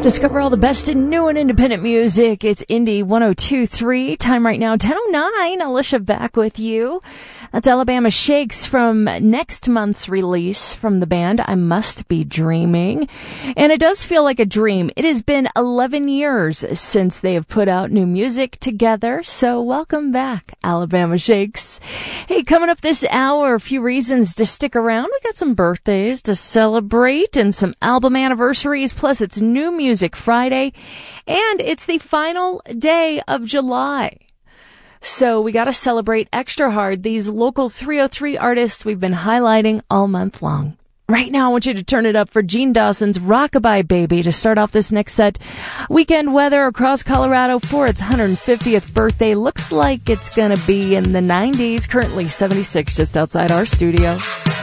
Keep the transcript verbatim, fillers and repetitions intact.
Discover all the best in new and independent music. It's Indie one oh two point three. Time right now, ten oh nine. Alicia back with you. That's Alabama Shakes from next month's release from the band I Must Be Dreaming. And it does feel like a dream. It has been eleven years since they have put out new music together. So welcome back, Alabama Shakes. Hey, coming up this hour, a few reasons to stick around. We got some birthdays to celebrate and some album anniversaries. Plus, it's New Music Friday. And it's the final day of July. So we got to celebrate extra hard these local three oh three artists we've been highlighting all month long. Right now, I want you to turn it up for Gene Dawson's Rockabye Baby to start off this next set. Weekend weather across Colorado for its one hundred fiftieth birthday. Looks like it's going to be in the nineties. Currently seventy-six just outside our studio.